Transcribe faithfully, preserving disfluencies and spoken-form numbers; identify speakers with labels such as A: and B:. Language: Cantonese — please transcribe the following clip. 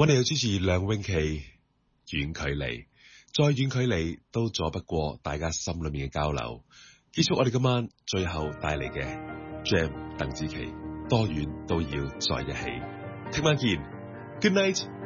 A: 我哋有主持梁詠琪，遠距離，再遠距離都阻不過大家心裏面嘅交流。結束我哋今晚最後帶嚟嘅 Jam 鄧紫棋，多遠都要在一起。聽晚見 ，Good night。